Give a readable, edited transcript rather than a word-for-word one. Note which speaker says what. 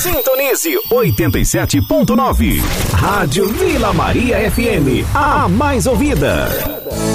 Speaker 1: Sintonize 87.9. Rádio Vila Maria FM, a mais ouvida.